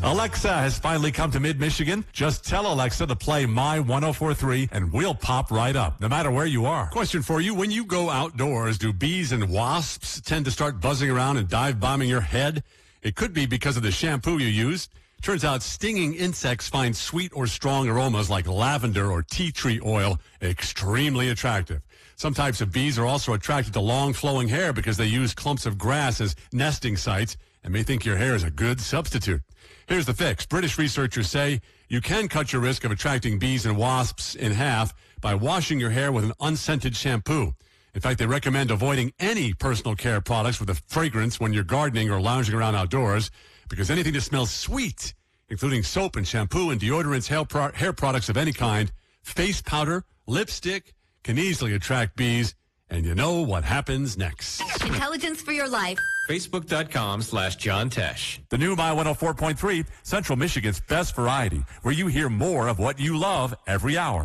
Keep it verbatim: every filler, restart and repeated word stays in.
Alexa has finally come to Mid-Michigan. Just tell Alexa to play My one oh four point three and we'll pop right up, no matter where you are. Question for you. When you go outdoors, do bees and wasps tend to start buzzing around and dive bombing your head? It could be because of the shampoo you use. Turns out stinging insects find sweet or strong aromas like lavender or tea tree oil extremely attractive. Some types of bees are also attracted to long flowing hair because they use clumps of grass as nesting sites and may think your hair is a good substitute. Here's the fix. British researchers say you can cut your risk of attracting bees and wasps in half by washing your hair with an unscented shampoo. In fact, they recommend avoiding any personal care products with a fragrance when you're gardening or lounging around outdoors because anything that smells sweet, including soap and shampoo and deodorants, hair, pro- hair products of any kind, face powder, lipstick, can easily attract bees. And you know what happens next. Intelligence for your life. Facebook.com slash John Tesh. The new My one oh four point three, Central Michigan's best variety, where you hear more of what you love every hour.